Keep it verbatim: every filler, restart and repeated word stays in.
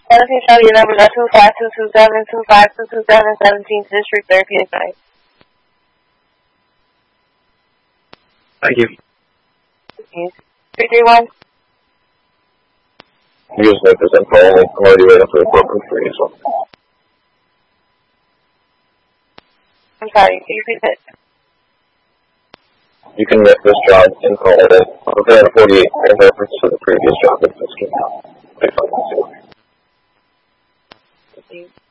seventeen Charlie, your numbers are two five two two seven, two five two two seven, seventeenth District, third P S I. Thank you. three three one. You just make this info only. I'm already waiting for the corporate for you, so. I'm sorry, can you repeat that? You can make this job info only. Okay, on forty-eight, in reference to the previous job. It's just,